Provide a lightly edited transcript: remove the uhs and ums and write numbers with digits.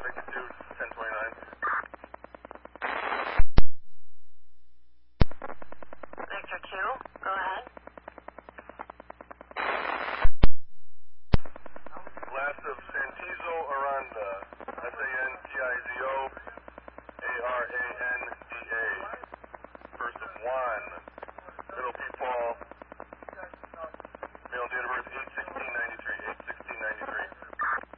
Altitude 1029. Victor 2, go ahead. Last of Santizo Aranda. Santizo Aranda. First of Juan.